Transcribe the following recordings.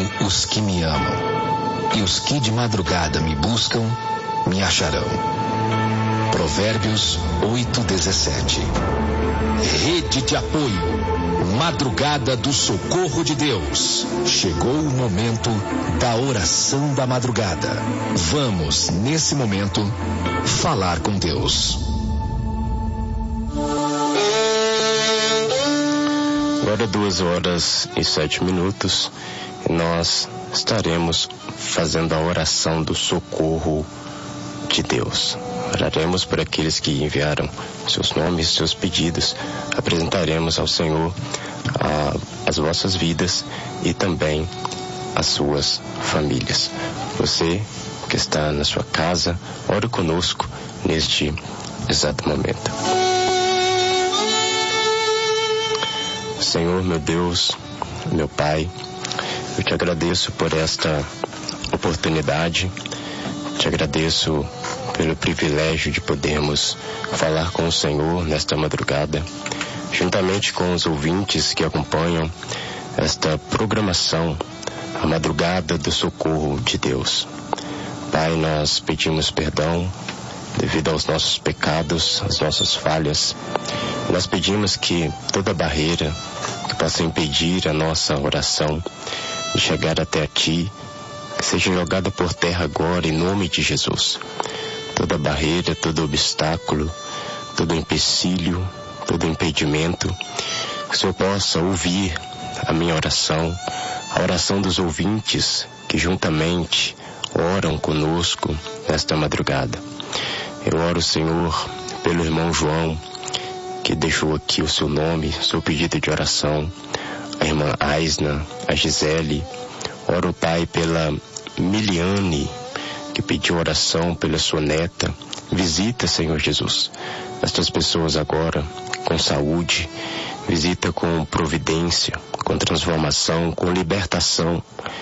os que me amam. E os que de madrugada me buscam, me acharão. Provérbios 8:17. Rede de apoio. Madrugada do Socorro de Deus. Chegou o momento da oração da madrugada. Vamos, nesse momento, falar com Deus. Agora 2h07 e nós estaremos fazendo a oração do socorro de Deus. Oraremos por aqueles que enviaram seus nomes, seus pedidos. Apresentaremos ao Senhor as vossas vidas e também as suas famílias. Você que está na sua casa, ore conosco neste exato momento. Senhor, meu Deus, meu Pai, eu te agradeço por esta oportunidade, te agradeço pelo privilégio de podermos falar com o Senhor nesta madrugada, juntamente com os ouvintes que acompanham esta programação, a Madrugada do Socorro de Deus. Pai, nós pedimos perdão devido aos nossos pecados, às nossas falhas. Nós pedimos que toda barreira que possa impedir a nossa oração de chegar até a Ti, que seja jogada por terra agora, em nome de Jesus. Toda barreira, todo obstáculo, todo empecilho, todo impedimento, que o Senhor possa ouvir a minha oração, a oração dos ouvintes que juntamente oram conosco nesta madrugada. Eu oro, Senhor, pelo irmão João, que deixou aqui o seu nome, seu pedido de oração, a irmã Aisna, a Gisele. Oro, Pai, pela Miliane, que pediu oração pela sua neta. Visita, Senhor Jesus, estas pessoas agora com saúde, visita com providência, com transformação, com libertação.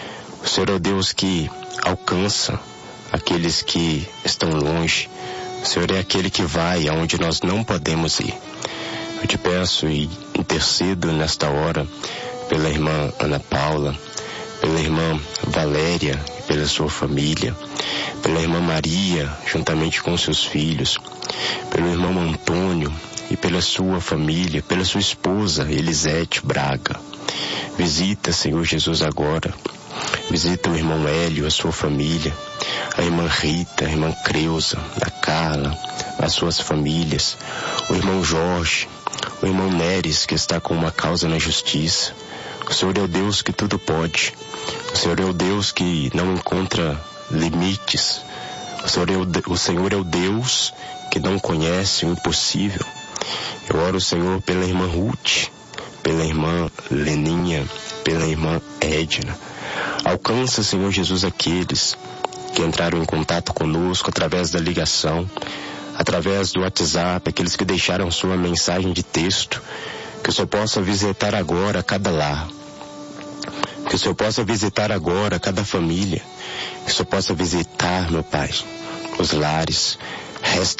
O Senhor é o Deus que alcança aqueles que estão longe. O Senhor é aquele que vai aonde nós não podemos ir. Eu te peço e intercedo nesta hora pela irmã Ana Paula, pela irmã Valéria e pela sua família, pela irmã Maria, juntamente com seus filhos, pelo irmão Antônio e pela sua família, pela sua esposa Elisete Braga. Visita, Senhor Jesus, agora. Visita o irmão Hélio, a sua família, a irmã Rita, a irmã Creuza, a Carla, as suas famílias, o irmão Jorge, o irmão Neres, que está com uma causa na justiça. O Senhor é o Deus que tudo pode. O Senhor é o Deus que não encontra limites. O Senhor é o Deus que não conhece o impossível. Eu oro, Senhor, pela irmã Ruth, pela irmã Leninha, pela irmã Edna. Alcança, Senhor Jesus, aqueles que entraram em contato conosco através da ligação, através do WhatsApp, aqueles que deixaram sua mensagem de texto, que o Senhor possa visitar agora cada lar, que o Senhor possa visitar agora cada família, que o Senhor possa visitar, meu Pai, os lares.